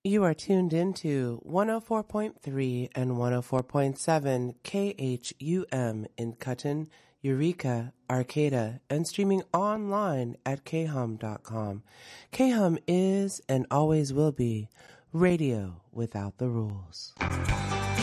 You are tuned into 104.3 and 104.7 KHUM in Cutten, Eureka, Arcata, and streaming online at khum.com. KHUM is and always will be radio without the rules.